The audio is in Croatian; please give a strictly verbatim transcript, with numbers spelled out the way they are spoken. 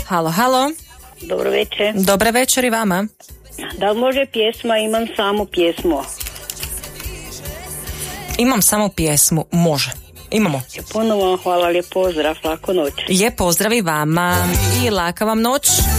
halo, halo. Dobro večer. Dobre večer i vama. Da li može pjesma, imam samo pjesmu? Imam samo pjesmu, može. Imamo. Puno vam hvala, lijep pozdrav, laku noć. Je pozdrav i vama i laka vam noć.